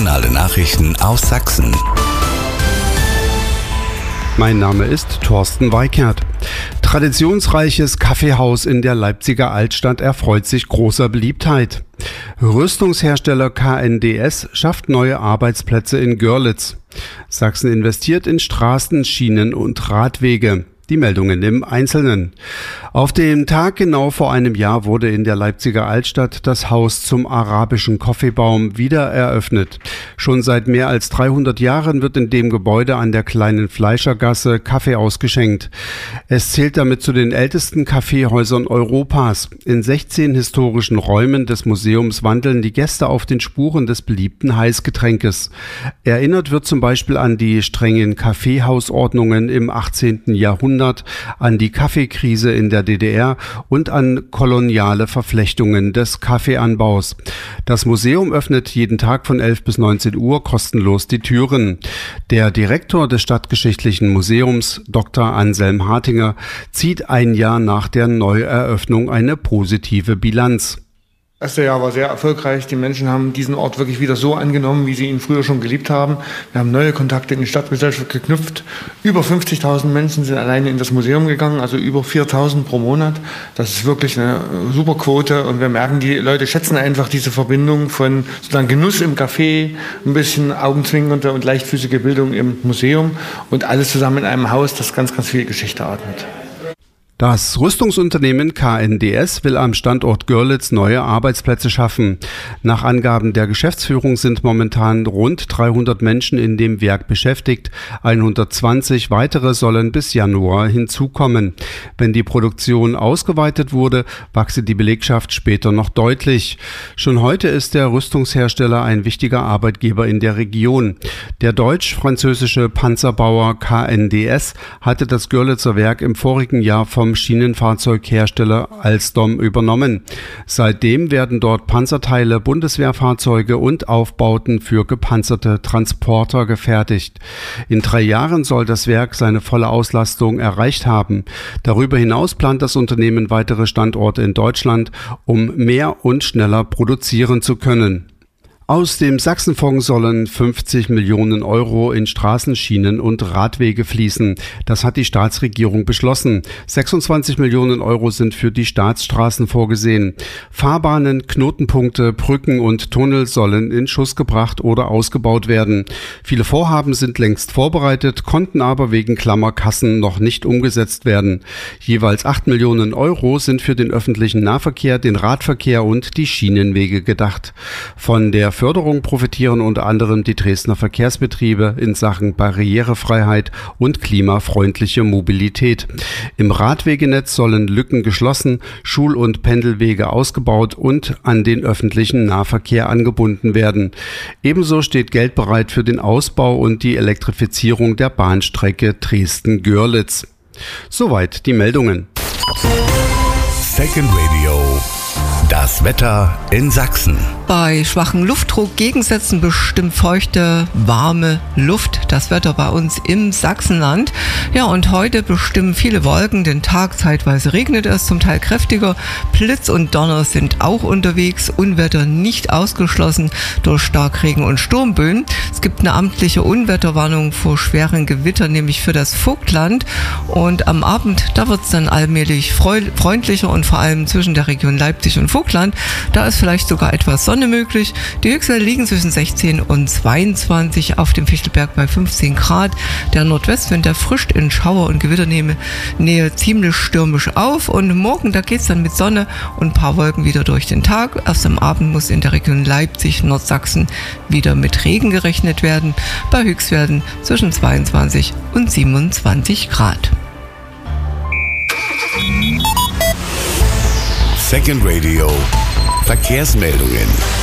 Regionale Nachrichten aus Sachsen. Mein Name ist Thorsten Weikert. Traditionsreiches Kaffeehaus in der Leipziger Altstadt erfreut sich großer Beliebtheit. Rüstungshersteller KNDS schafft neue Arbeitsplätze in Görlitz. Sachsen investiert in Straßen, Schienen und Radwege. Die Meldungen im Einzelnen. Auf den Tag genau vor einem Jahr wurde in der Leipziger Altstadt das Haus zum arabischen Kaffeebaum wieder eröffnet. Schon seit mehr als 300 Jahren wird in dem Gebäude an der kleinen Fleischergasse Kaffee ausgeschenkt. Es zählt damit zu den ältesten Kaffeehäusern Europas. In 16 historischen Räumen des Museums wandeln die Gäste auf den Spuren des beliebten Heißgetränkes. Erinnert wird zum Beispiel an die strengen Kaffeehausordnungen im 18. Jahrhundert, an die Kaffeekrise in der DDR und an koloniale Verflechtungen des Kaffeeanbaus. Das Museum öffnet jeden Tag von 11 bis 19 Uhr kostenlos die Türen. Der Direktor des Stadtgeschichtlichen Museums, Dr. Anselm Hartinger, zieht ein Jahr nach der Neueröffnung eine positive Bilanz. Das erste Jahr war sehr erfolgreich. Die Menschen haben diesen Ort wirklich wieder so angenommen, wie sie ihn früher schon geliebt haben. Wir haben neue Kontakte in die Stadtgesellschaft geknüpft. Über 50.000 Menschen sind alleine in das Museum gegangen, also über 4.000 pro Monat. Das ist wirklich eine super Quote und wir merken, die Leute schätzen einfach diese Verbindung von sozusagen Genuss im Café, ein bisschen augenzwinkernde und leichtfüßige Bildung im Museum und alles zusammen in einem Haus, das ganz, ganz viel Geschichte atmet. Das Rüstungsunternehmen KNDS will am Standort Görlitz neue Arbeitsplätze schaffen. Nach Angaben der Geschäftsführung sind momentan rund 300 Menschen in dem Werk beschäftigt. 120 weitere sollen bis Januar hinzukommen. Wenn die Produktion ausgeweitet wurde, wachse die Belegschaft später noch deutlich. Schon heute ist der Rüstungshersteller ein wichtiger Arbeitgeber in der Region. Der deutsch-französische Panzerbauer KNDS hatte das Görlitzer Werk im vorigen Jahr vom Schienenfahrzeughersteller Alstom übernommen. Seitdem werden dort Panzerteile, Bundeswehrfahrzeuge und Aufbauten für gepanzerte Transporter gefertigt. In 3 Jahren soll das Werk seine volle Auslastung erreicht haben. Darüber hinaus plant das Unternehmen weitere Standorte in Deutschland, um mehr und schneller produzieren zu können. Aus dem Sachsenfonds sollen 50 Millionen Euro in Straßen, Schienen und Radwege fließen. Das hat die Staatsregierung beschlossen. 26 Millionen Euro sind für die Staatsstraßen vorgesehen. Fahrbahnen, Knotenpunkte, Brücken und Tunnel sollen in Schuss gebracht oder ausgebaut werden. Viele Vorhaben sind längst vorbereitet, konnten aber wegen Klammerkassen noch nicht umgesetzt werden. Jeweils 8 Millionen Euro sind für den öffentlichen Nahverkehr, den Radverkehr und die Schienenwege gedacht. Von der Förderung profitieren unter anderem die Dresdner Verkehrsbetriebe in Sachen Barrierefreiheit und klimafreundliche Mobilität. Im Radwegenetz sollen Lücken geschlossen, Schul- und Pendelwege ausgebaut und an den öffentlichen Nahverkehr angebunden werden. Ebenso steht Geld bereit für den Ausbau und die Elektrifizierung der Bahnstrecke Dresden-Görlitz. Soweit die Meldungen. Second Radio. Das Wetter in Sachsen. Bei schwachen Luftdruckgegensätzen bestimmt feuchte, warme Luft das Wetter bei uns im Sachsenland. Ja, und heute bestimmen viele Wolken den Tag. Zeitweise regnet es, zum Teil kräftiger. Blitz und Donner sind auch unterwegs. Unwetter nicht ausgeschlossen durch Starkregen und Sturmböen. Es gibt eine amtliche Unwetterwarnung vor schweren Gewittern, nämlich für das Vogtland. Und am Abend, da wird es dann allmählich freundlicher und vor allem zwischen der Region Leipzig und Vogtland. Da ist vielleicht sogar etwas Sonne möglich. Die Höchstwerte liegen zwischen 16 und 22, auf dem Fichtelberg bei 15 Grad. Der Nordwestwind, der frischt in Schauer- und Gewitternähe ziemlich stürmisch auf. Und morgen, da geht es dann mit Sonne und ein paar Wolken wieder durch den Tag. Erst am Abend muss in der Region Leipzig, Nordsachsen wieder mit Regen gerechnet werden. Bei Höchstwerten zwischen 22 und 27 Grad. Second Radio. Verkehrsmeldungen.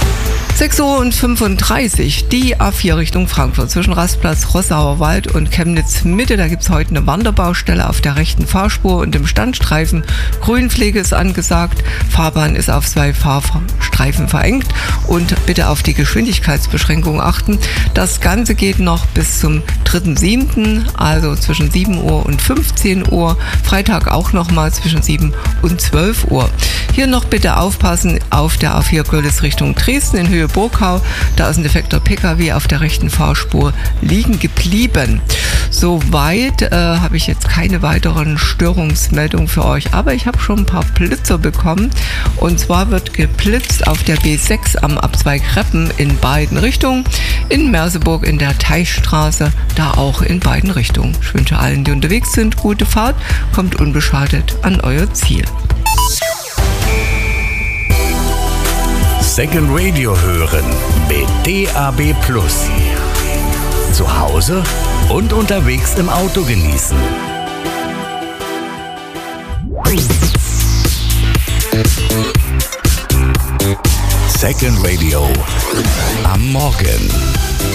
6:35 Uhr, die A4 Richtung Frankfurt zwischen Rastplatz Rossauer Wald und Chemnitz Mitte. Da gibt es heute eine Wanderbaustelle auf der rechten Fahrspur und im Standstreifen. Grünpflege ist angesagt, Fahrbahn ist auf 2 Fahrstreifen verengt und bitte auf die Geschwindigkeitsbeschränkung achten. Das Ganze geht noch bis zum 3.7., also zwischen 7 Uhr und 15 Uhr. Freitag auch nochmal zwischen 7 und 12 Uhr. Hier noch bitte aufpassen auf der A4 Görlitz Richtung Dresden in Höhe Burgau. Da ist ein defekter Pkw auf der rechten Fahrspur liegen geblieben. Soweit habe ich jetzt keine weiteren Störungsmeldungen für euch, aber ich habe schon ein paar Blitzer bekommen. Und zwar wird geblitzt auf der B6 am Abzweig Reppen in beiden Richtungen, in Merseburg in der Teichstraße, da auch in beiden Richtungen. Ich wünsche allen, die unterwegs sind, gute Fahrt, kommt unbeschadet an euer Ziel. Second Radio hören mit DAB+. Zu Hause und unterwegs im Auto genießen. Second Radio am Morgen.